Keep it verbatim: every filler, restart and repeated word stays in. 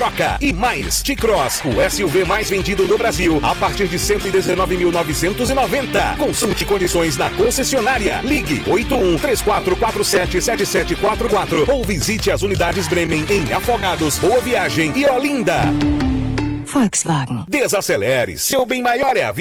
troca. E mais, T-Cross, o S U V mais vendido do Brasil, a partir de cento e dezenove mil novecentos e noventa. Consulte condições na concessionária. Ligue oito um três quatro quatro sete sete sete quatro quatro ou visite as unidades Bremen em Afogados, Boa Viagem e Olinda. Volkswagen. Desacelere, seu bem maior é a vida.